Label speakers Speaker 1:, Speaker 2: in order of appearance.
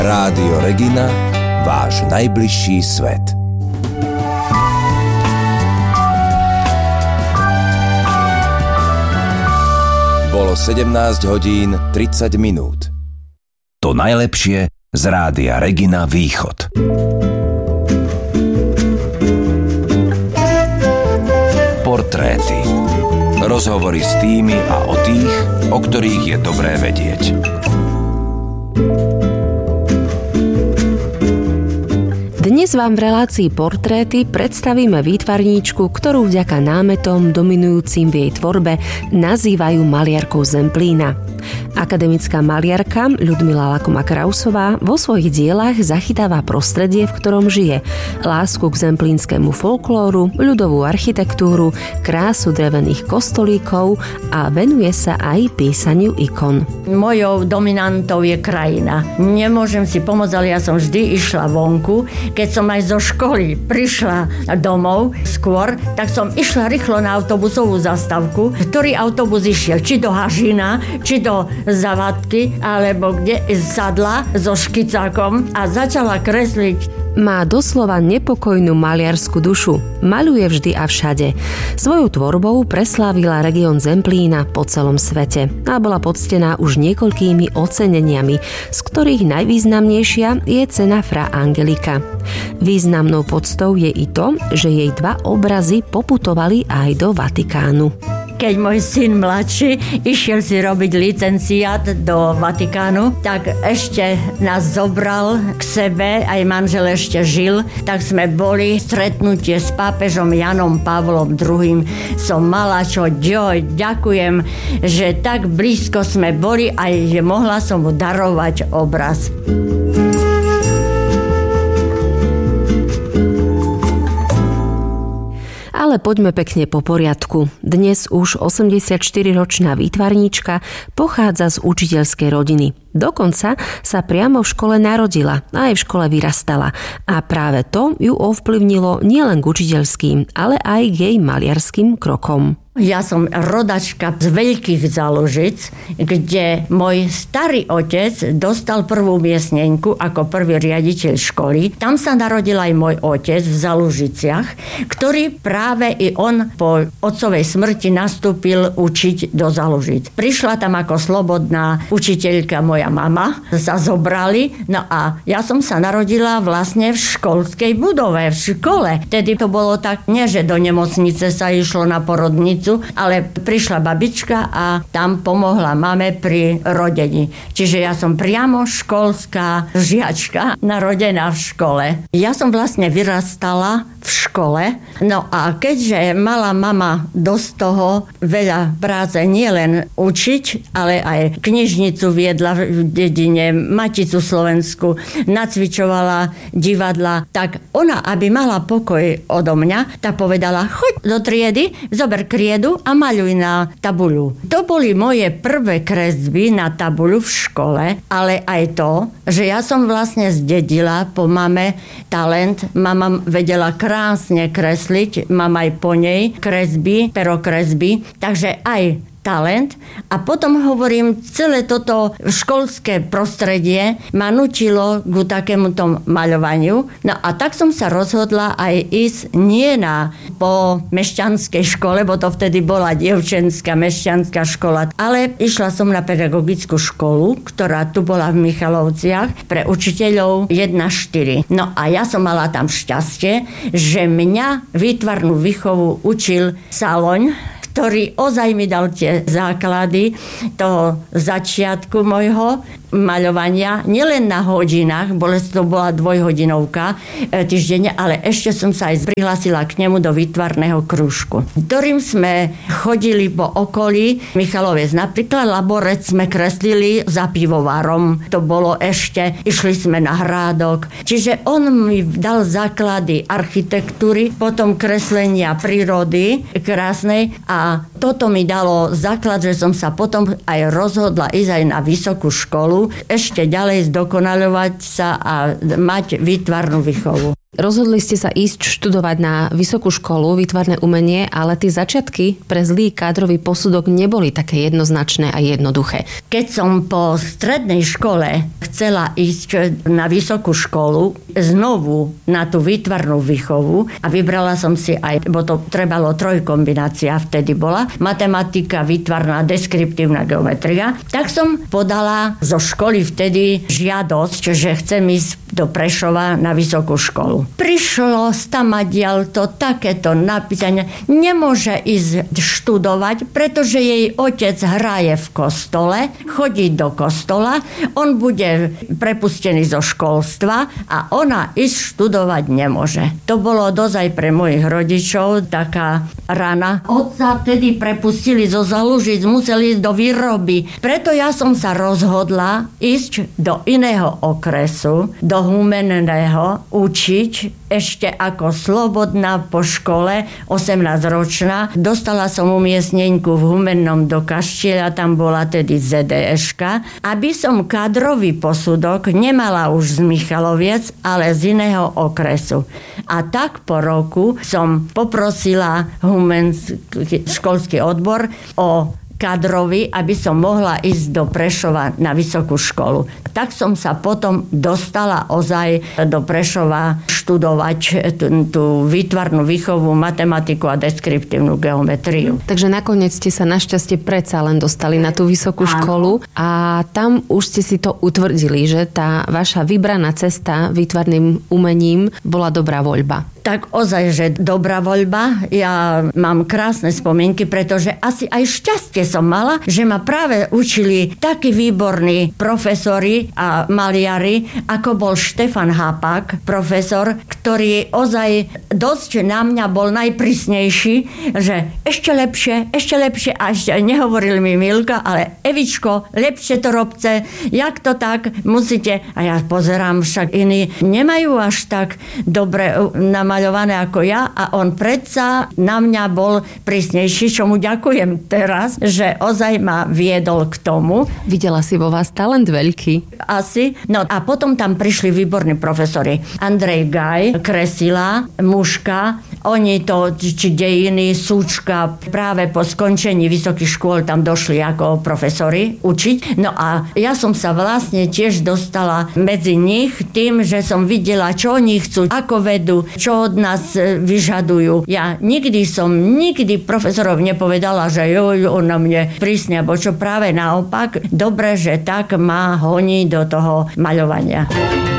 Speaker 1: Rádio Regina, váš najbližší svet. Bolo 17 hodín 30 minút. To najlepšie z Rádia Regina Východ. Portréty. Rozhovory s tými a o tých, o ktorých je dobré vedieť.
Speaker 2: Dnes vám v relácii Portréty predstavíme výtvarníčku, ktorú vďaka námetom dominujúcim v jej tvorbe nazývajú maliarkou Zemplína. Akademická maliarka Ľudmila Lakoma-Krausová vo svojich dielach zachytáva prostredie, v ktorom žije, lásku k zemplínskému folklóru, ľudovú architektúru, krásu drevených kostolíkov a venuje sa aj písaniu ikon.
Speaker 3: Mojou dominantou je krajina. Nemôžem si pomôcť, ale ja som vždy išla vonku. Keď som aj zo školy prišla domov skôr, tak som išla rýchlo na autobusovú zastávku. Ktorý autobus išiel, či do Hažina, či do Zavadky, alebo kde sadla so škicákom a začala kresliť.
Speaker 2: Má doslova nepokojnú maliarsku dušu. Maľuje vždy a všade. Svojou tvorbou preslávila región Zemplína po celom svete a bola poctená už niekoľkými oceneniami, z ktorých najvýznamnejšia je cena Fra Angelika. Významnou poctou je i to, že jej 2 obrazy poputovali aj do Vatikánu.
Speaker 3: Keď môj syn mladší išiel si robiť licenciát do Vatikánu, tak ešte nás zobral k sebe, aj manžel ešte žil, tak sme boli stretnutie s pápežom Janom Pavlom II. Som mala ďakujem, že tak blízko sme boli a že mohla som mu darovať obraz.
Speaker 2: Ale poďme pekne po poriadku. Dnes už 84-ročná výtvarníčka pochádza z učiteľskej rodiny. Dokonca sa priamo v škole narodila a aj v škole vyrastala. A práve to ju ovplyvnilo nielen k učiteľským, ale aj k jej maliarským krokom.
Speaker 3: Ja som rodačka z Veľkých Zálužic, kde môj starý otec dostal prvú miestnenku ako prvý riaditeľ školy. Tam sa narodil aj môj otec v Zálužiciach, ktorý práve i on po otcovej smrti nastúpil učiť do Zálužic. Prišla tam ako slobodná učiteľka moja mama, sa zobrali, no a ja som sa narodila vlastne v školskej budove, v škole. Tedy to bolo tak, nie že do nemocnice sa išlo na porodnicu, ale prišla babička a tam pomohla mame pri rodení. Čiže ja som priamo školská žiačka, narodená v škole. Ja som vlastne vyrastala v škole, no a keďže mala mama dosť toho veľa práce, nielen učiť, ale aj knižnicu viedla v dedine, Maticu Slovensku, nacvičovala divadla, tak ona, aby mala pokoj odo mňa, tak povedala, choď do triedy, zober kriedu a maľuj na tabuľu. To boli moje prvé kresby na tabuľu v škole, ale aj to, že ja som vlastne zdedila po mame talent. Mama vedela krásne kresliť, mám aj po nej kresby, perokresby, takže aj talent. A potom hovorím, celé toto školské prostredie ma nutilo ku takémuto maľovaniu. No a tak som sa rozhodla aj ísť nie po mešťanskej škole, bo to vtedy bola dievčenská mešťanská škola, ale išla som na pedagogickú školu, ktorá tu bola v Michalovciach pre učiteľov 1-4. No a ja som mala tam šťastie, že mňa výtvarnú výchovu učil Saloň, ktorý ozaj mi dal tie základy toho začiatku mojho maľovania, nielen na hodinách, to bola 2-hodinovka týždenne, ale ešte som sa aj prihlásila k nemu do výtvarného krúžku, ktorým sme chodili po okolí Michalovec. Napríklad Laborec sme kreslili za pivovarom, to bolo ešte, išli sme na Hrádok. Čiže on mi dal základy architektúry, potom kreslenia prírody krásnej a toto mi dalo základ, že som sa potom aj rozhodla ísť aj na vysokú školu, ešte ďalej zdokonaľovať sa a mať výtvarnú výchovu.
Speaker 2: Rozhodli ste sa ísť študovať na vysokú školu, výtvarné umenie, ale tie začiatky pre zlý kádrový posudok neboli také jednoznačné a jednoduché.
Speaker 3: Keď som po strednej škole chcela ísť na vysokú školu, znovu na tú výtvarnú výchovu a vybrala som si aj, bo to trebalo trojkombinácia vtedy bola, matematika, výtvarná, deskriptívna geometria, tak som podala zo školy vtedy žiadosť, že chcem ísť do Prešova na vysokú školu. Prišlo stamadiaľ to takéto napísanie. Nemôže ísť študovať, pretože jej otec hraje v kostole, chodí do kostola, on bude prepustený zo školstva a ona ísť študovať nemôže. To bolo dozaj pre mojich rodičov taká rana. Otca vtedy prepustili zo Zalužic, museli ísť do výroby. Preto ja som sa rozhodla ísť do iného okresu, do Humenného, učiť ešte ako slobodná po škole, 18-ročná. Dostala som umiestnenku v Humennom do Kaštieľa, tam bola tedy ZDŠka, aby som kádrový posudok nemala už z Michaloviec, ale z iného okresu. A tak po roku som poprosila Humenský školský odbor o kádrovi, aby som mohla ísť do Prešova na vysokú školu. Tak som sa potom dostala ozaj do Prešova študovať tú výtvarnú výchovu, matematiku a deskriptívnu geometriu.
Speaker 2: Takže nakoniec ste sa našťastie predsa len dostali na tú vysokú školu a tam už ste si to utvrdili, že tá vaša vybraná cesta výtvarným umením bola dobrá voľba.
Speaker 3: Tak ozaj, že dobrá voľba. Ja mám krásne spomienky, pretože asi aj šťastie som mala, že ma práve učili takí výborní profesori a maliari, ako bol Štefan Hápak, profesor, ktorý ozaj dosť na mňa bol najprísnejší, že ešte lepšie a ešte nehovoril mi Milka, ale Evičko, lepšie to robce, jak to tak musíte. A ja pozerám, však iní nemajú až tak dobre namaľované ako ja a on predsa na mňa bol prísnejší, čo mu ďakujem teraz, že ozaj ma viedol k tomu.
Speaker 2: Videla si vo vás talent veľký.
Speaker 3: Asi. No a potom tam prišli výborní profesori. Andrej Gaj, Kresila, Muška, oni to, či dejiny, Súčka, práve po skončení vysokých škôl tam došli ako profesori učiť. No a ja som sa vlastne tiež dostala medzi nich tým, že som videla, čo oni chcú, ako vedú, čo od nás vyžadujú. Ja nikdy profesorov nepovedala, že on na mne prísne, alebo čo, práve naopak, dobre, že tak ma honí do toho maľovania.